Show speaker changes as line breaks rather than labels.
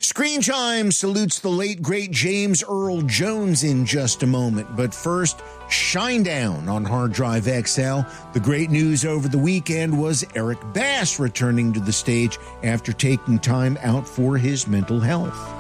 Screen Time salutes the late, great James Earl Jones in just a moment. But first, Shinedown on Hard Drive XL. The great news over the weekend was Eric Bass returning to the stage after taking time out for his mental health.